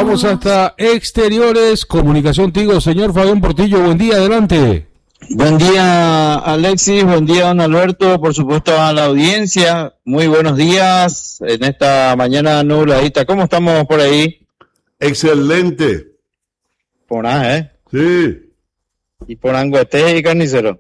Vamos hasta Exteriores, Comunicación Tigo. Señor Fabián Portillo, buen día, adelante. Buen día, Alexis, buen día, don Alberto, por supuesto a la audiencia. Muy buenos días en esta mañana nubladita. ¿Cómo estamos por ahí? Excelente. Por ahí, ¿eh? Sí. Y por Angote y Carnicero.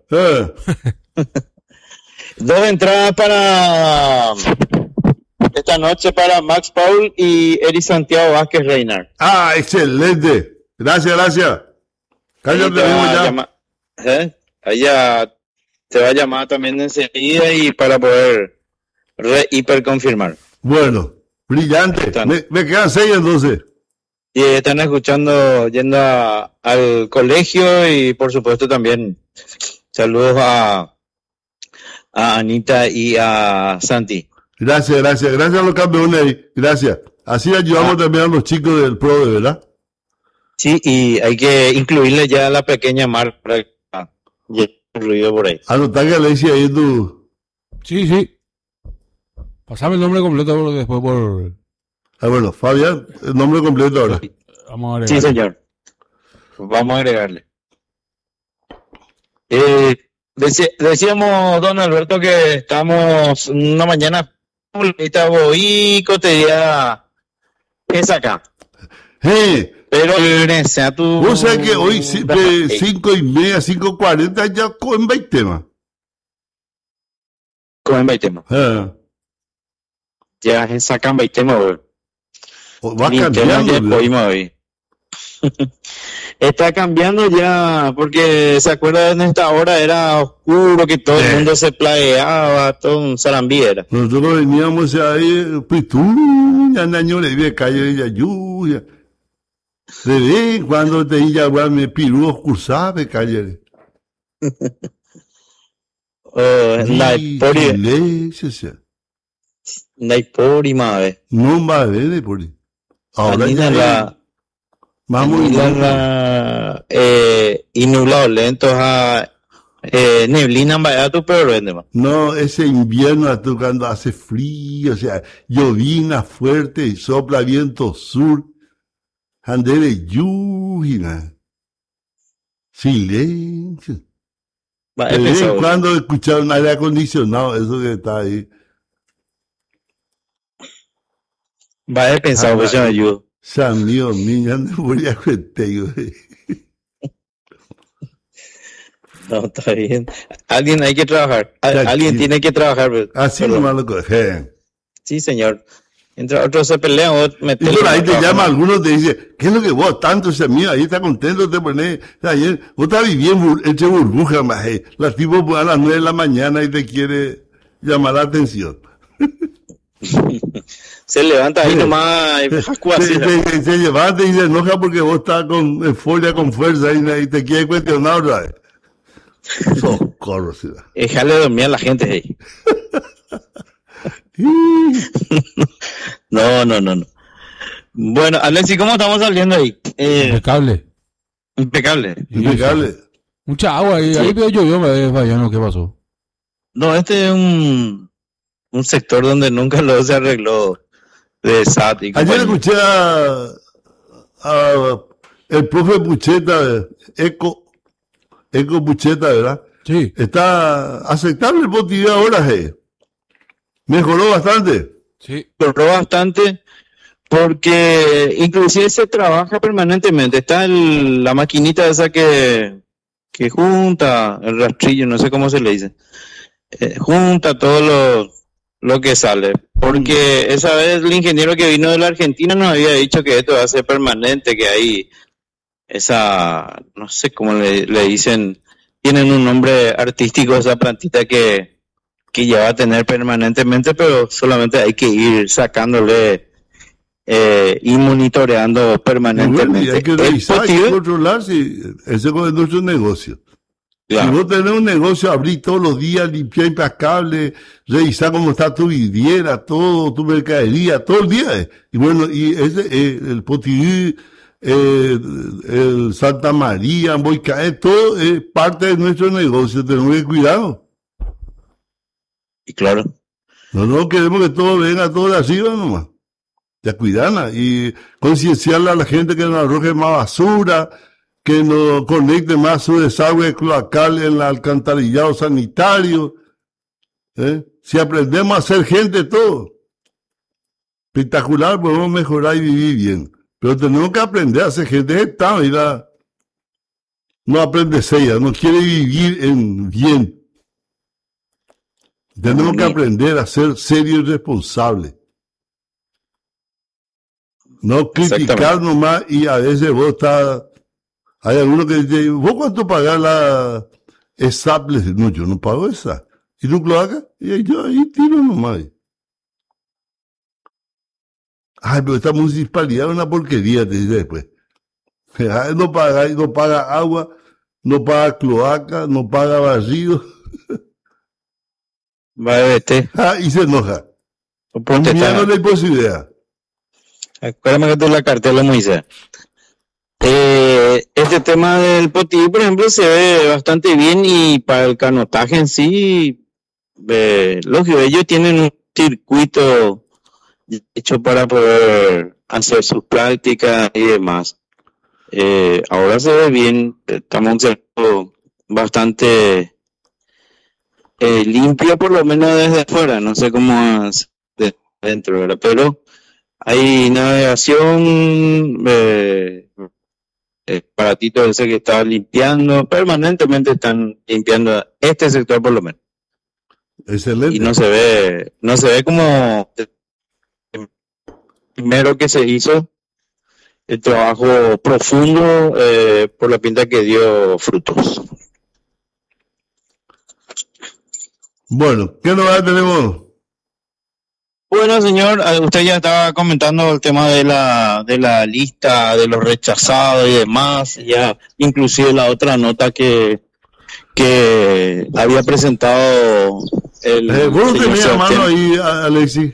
Dos entradas para esta noche para Max Paul y Eri Santiago Vázquez Reinar. Ah, excelente. Gracias. Cállate ya. Ahí ya te va a llamar también enseguida y para poder hiperconfirmar. Bueno, brillante. Me quedan 6 entonces. Y están escuchando, yendo al colegio y por supuesto también saludos a Anita y a Santi. Gracias a los campeones ahí. Gracias. Así ayudamos también a los chicos del PRO, ¿verdad? Sí, y hay que incluirle ya a la pequeña Mar para que ruido por ahí. Anotá que Alexia ahí tú. Sí. Pasame el nombre completo después por... bueno, Fabián, el nombre completo ahora. Vamos a agregarle. Sí, señor. Vamos a agregarle. Decíamos, don Alberto, que estamos una mañana boicotería es acá. Pero sea tu... Vos sabés que hoy 5:30, 5:40 ya cogen 20 temas. Cogen 20 temas. Ya se sacan 20 temas, güey. Va cambiando. Hoy. Está cambiando ya, porque se acuerda en esta hora era oscuro, que todo el mundo se plagueaba, todo un zarambí era. Nosotros veníamos ahí, ya le vi calle ya lluvia. De vez en cuando te iba a me pirú cursabe calle. Naipori, madre. No más de por ahí. Ahora ya vamos y nublado lento a neblina vaya tu pero vende más. No, ese invierno cuando hace frío, o sea, llovina fuerte y sopla viento sur, ande de lluvia, silencio. De vez en cuando escuchar un aire acondicionado, eso que está ahí. Va a pensar que se me ayuda. San mío, niña, no voy a contigo. No, está bien. Alguien hay que trabajar. Alguien tiene que trabajar. Así nomás lo coge. Sí, señor. Entre otros se pelean, vos metés. Y por ahí te llama algunos, te dice, ¿qué es lo que vos tanto ese mío? Ahí está contento, te pones. Ayer, vos estás viviendo entre burbuja, más. La tipo a las 9 de la mañana y te quiere llamar la atención. Se levanta ahí nomás y se levanta y se enoja porque vos estás con euforia, con fuerza y te quiere cuestionar otra vez. Socorro, sí. Déjale dormir a la gente ahí. No. Bueno, Alexis, ¿cómo estamos saliendo ahí? Impecable. Mucha agua ahí. Sí. Ahí veo llovió, no, ¿qué pasó? No, este es un sector donde nunca lo se arregló de SAT. Ayer escuché a el profe Pucheta, Eco Pucheta, ¿verdad? Sí. Está aceptable el botillo ahora, mejoró bastante. Sí. Mejoró bastante porque inclusive se trabaja permanentemente. Está la maquinita esa que junta el rastrillo, no sé cómo se le dice. Junta todo lo que sale. Porque esa vez el ingeniero que vino de la Argentina nos había dicho que esto va a ser permanente, que hay esa, no sé cómo le dicen, tienen un nombre artístico esa plantita que ya va a tener permanentemente, pero solamente hay que ir sacándole y monitoreando permanentemente. Hay que revisar, hay que controlar si ese es nuestro negocio. Claro. Si vos tenés un negocio, abrir todos los días, limpiar impecable, revisar cómo está tu vivienda, todo, tu mercadería, todo el día. Y bueno, y el Potidí, el Santa María, Boicaé, todo es parte de nuestro negocio, tenemos que cuidarlo. Y claro. No queremos que todo venga todo de arriba nomás. de cuidarla y concienciarle a la gente que no arroje más basura, que no conecte más su desagüe cloacal en el alcantarillado sanitario. Si aprendemos a ser gente todo, espectacular, podemos mejorar y vivir bien. Pero tenemos que aprender a ser gente esta, mira. No aprende ella, no quiere vivir en bien. Tenemos que aprender a ser serios y responsables. No criticar nomás y a veces vos estás... Hay algunos que dicen, ¿vos cuánto pagás la ESAP? No, yo no pago esa. ¿Y tú lo hagas? Y yo ahí tiro nomás. Ay, pero esta municipalidad es una porquería, te dice después. No paga agua, no paga cloaca, no paga barrido. Y se enoja. No hay posibilidad. Acuérdame que tú la cartela, Moisés. Este tema del Potí, por ejemplo, se ve bastante bien y para el canotaje en sí, lógico, ellos tienen un circuito hecho para poder hacer sus prácticas y demás. Ahora se ve bien, estamos bastante limpio, por lo menos desde afuera, no sé cómo es de dentro, ¿verdad? Pero hay navegación, aparatito ese que está limpiando, permanentemente están limpiando este sector por lo menos. Excelente. Y no se ve como primero que se hizo el trabajo profundo, por la pinta que dio frutos. Bueno, ¿qué novedad tenemos? Bueno, señor, usted ya estaba comentando el tema de la lista de los rechazados y demás, ya inclusive la otra nota que había presentado el vos tenés a mano ahí, Alexis.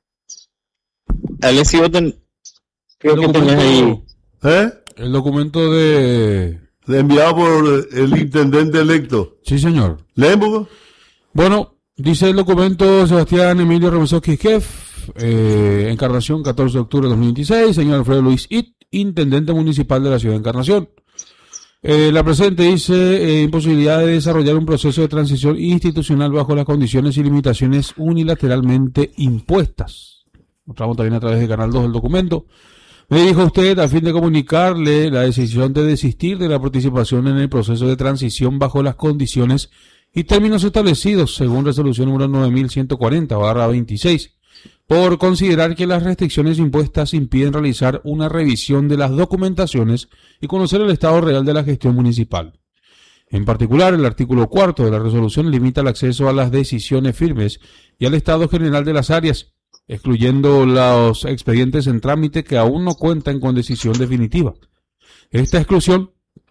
Alexis, creo que tenés ahí. El documento de enviado por el intendente electo. Sí, señor. ¿Lee un poco? Bueno, dice el documento Sebastián Emilio Ramosowski Jeff, Encarnación, 14 de octubre de 2026, señor Alfredo Luis It, intendente municipal de la ciudad de Encarnación. La presente dice imposibilidad de desarrollar un proceso de transición institucional bajo las condiciones y limitaciones unilateralmente impuestas. Mostramos también a través de Canal 2 el documento. Me dijo usted, a fin de comunicarle la decisión de desistir de la participación en el proceso de transición bajo las condiciones y términos establecidos según resolución número 9140/26, por considerar que las restricciones impuestas impiden realizar una revisión de las documentaciones y conocer el estado real de la gestión municipal. En particular, el artículo 4 de la resolución limita el acceso a las decisiones firmes y al estado general de las áreas, excluyendo los expedientes en trámite que aún no cuentan con decisión definitiva. Esta exclusión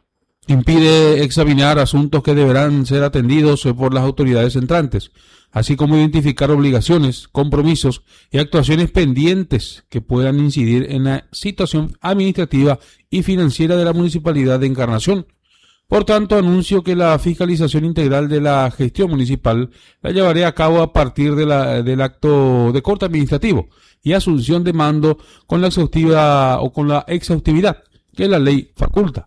impide examinar asuntos que deberán ser atendidos por las autoridades entrantes, así como identificar obligaciones, compromisos y actuaciones pendientes que puedan incidir en la situación administrativa y financiera de la Municipalidad de Encarnación. Por tanto, anuncio que la fiscalización integral de la gestión municipal la llevaré a cabo a partir del acto de corte administrativo y asunción de mando con la exhaustividad que la ley faculta.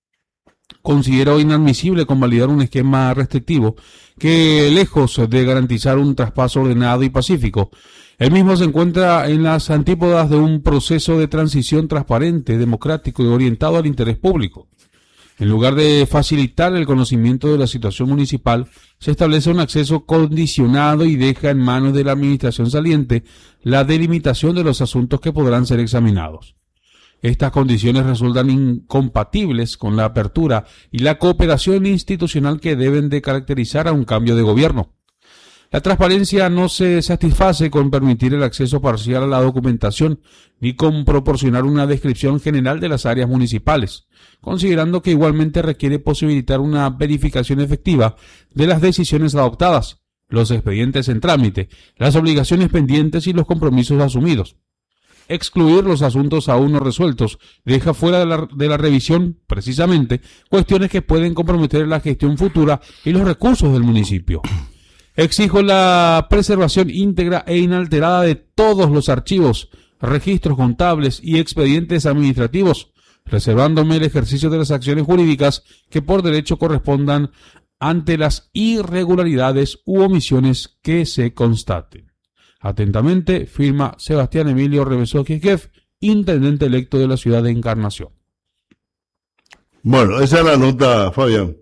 Considero inadmisible convalidar un esquema restrictivo que, lejos de garantizar un traspaso ordenado y pacífico, el mismo se encuentra en las antípodas de un proceso de transición transparente, democrático y orientado al interés público. En lugar de facilitar el conocimiento de la situación municipal, se establece un acceso condicionado y deja en manos de la administración saliente la delimitación de los asuntos que podrán ser examinados. Estas condiciones resultan incompatibles con la apertura y la cooperación institucional que deben de caracterizar a un cambio de gobierno. La transparencia no se satisface con permitir el acceso parcial a la documentación ni con proporcionar una descripción general de las áreas municipales, considerando que igualmente requiere posibilitar una verificación efectiva de las decisiones adoptadas, los expedientes en trámite, las obligaciones pendientes y los compromisos asumidos. Excluir los asuntos aún no resueltos deja fuera de la revisión, precisamente, cuestiones que pueden comprometer la gestión futura y los recursos del municipio. Exijo la preservación íntegra e inalterada de todos los archivos, registros contables y expedientes administrativos, reservándome el ejercicio de las acciones jurídicas que por derecho correspondan ante las irregularidades u omisiones que se constaten. Atentamente, firma Sebastián Emilio Remesoski, jefe, intendente electo de la ciudad de Encarnación. Bueno, esa es la nota, Fabián.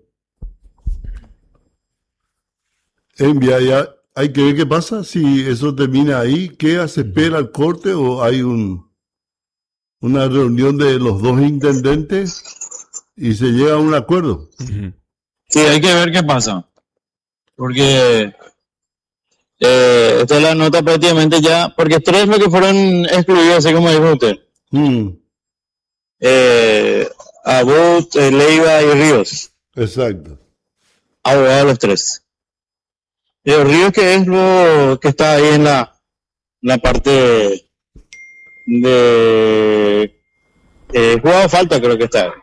Envía ya. Hay que ver qué pasa si eso termina ahí. ¿Qué se espera el corte o hay una reunión de los dos intendentes y se llega a un acuerdo? Sí, hay que ver qué pasa. Porque esta es la nota prácticamente ya, porque 3 lo que fueron excluidos, así como dijo usted. Abud, Leiva y Ríos. Exacto. Abogados los 3. Ríos, que es lo que está ahí en la parte de jugado falta, creo que está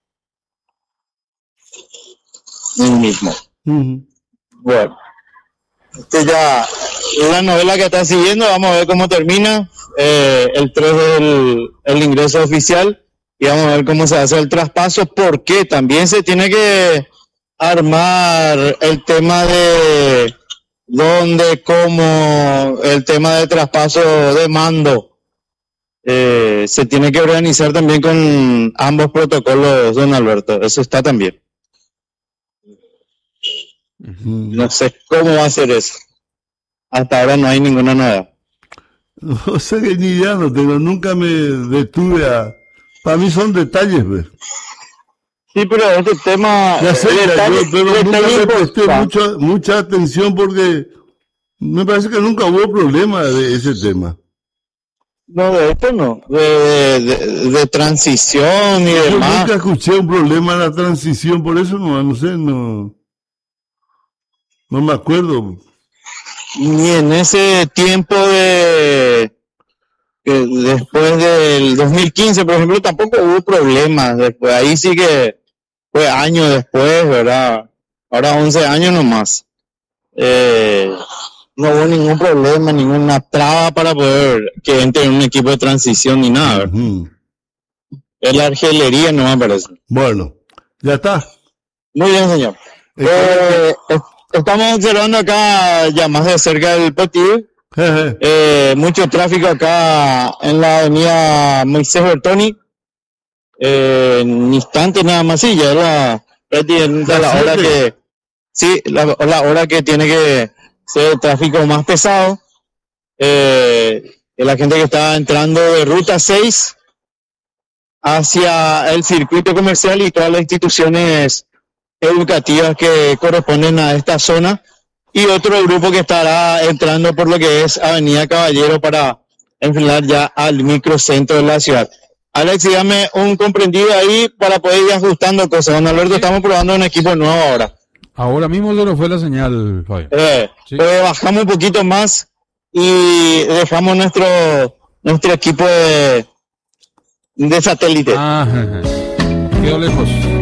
el mismo. Bueno, ya la novela que está siguiendo, vamos a ver cómo termina. El 3 el ingreso oficial y vamos a ver cómo se hace el traspaso, porque también se tiene que armar el tema de dónde, cómo, el tema de traspaso de mando. Se tiene que organizar también con ambos protocolos, don Alberto. Eso está también. No sé cómo va a ser eso. Hasta ahora no hay ninguna novedad. No sé, ni idea no tengo. Nunca me detuve a... Para mí son detalles, ¿ves? Sí, pero este tema... Ya sé, pero nunca le presté mucha atención porque me parece que nunca hubo problema de ese tema. No, de esto no. De transición y yo demás. Yo nunca escuché un problema en la transición, por eso no sé, no me acuerdo. Ni en ese tiempo después del 2015, por ejemplo, tampoco hubo problemas. Después, ahí sí que fue años después, ¿verdad? Ahora 11 años nomás. No hubo ningún problema, ninguna traba para poder que entre en un equipo de transición ni nada. Es la argelería, no me parece. Bueno, ya está. Muy bien, señor. Estamos observando acá ya más de cerca del partido. Mucho tráfico acá en la avenida Moisés Bertoni. En instante nada más, sí, ya es la hora que... Sí, la hora que tiene que ser el tráfico más pesado. La gente que está entrando de ruta 6 hacia el circuito comercial y todas las instituciones educativas que corresponden a esta zona, y otro grupo que estará entrando por lo que es Avenida Caballero para enfilar ya al microcentro de la ciudad. Alex, dígame un comprendido ahí para poder ir ajustando cosas. Don Alberto, estamos probando un equipo nuevo ahora. Ahora mismo se nos fue la señal, Fabio. Sí. Bajamos un poquito más y dejamos nuestro equipo de satélite. Quedó lejos.